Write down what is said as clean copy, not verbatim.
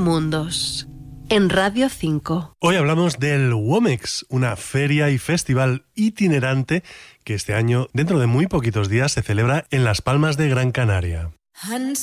mundos. En Radio 5. Hoy hablamos del WOMEX, una feria y festival itinerante que este año, dentro de muy poquitos días, se celebra en Las Palmas de Gran Canaria.